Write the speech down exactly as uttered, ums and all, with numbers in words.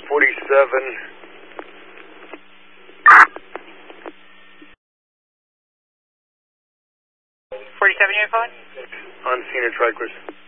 forty-seven. forty-seven, unit five? On scene at Tricors.